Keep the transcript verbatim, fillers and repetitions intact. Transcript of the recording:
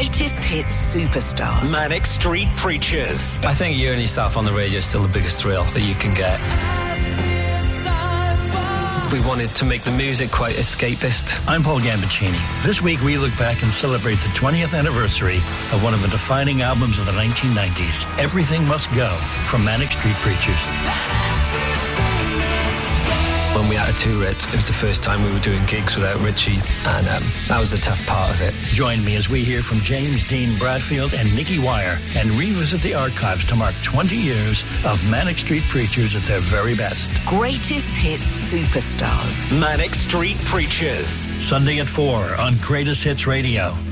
greatest hits superstars. Manic Street Preachers. I think hearing yourself on the radio is still the biggest thrill that you can get. We wanted to make the music quite escapist. I'm Paul Gambaccini. This week we look back and celebrate the twentieth anniversary of one of the defining albums of the nineteen nineties, Everything Must Go, from Manic Street Preachers. When we had to tour it, it was the first time we were doing gigs without Richie, and um, that was the tough part of it. Join me as we hear from James Dean Bradfield and Nicky Wire and revisit the archives to mark twenty years of Manic Street Preachers at their very best. Greatest hits superstars. Manic Street Preachers. Sunday at four on Greatest Hits Radio.